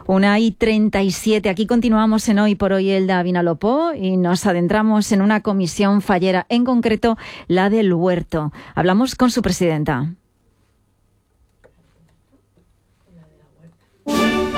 1:37. Aquí continuamos en Hoy por Hoy Elda Vinalopó y nos adentramos en una comisión fallera, en concreto la del Huerto. Hablamos con su presidenta.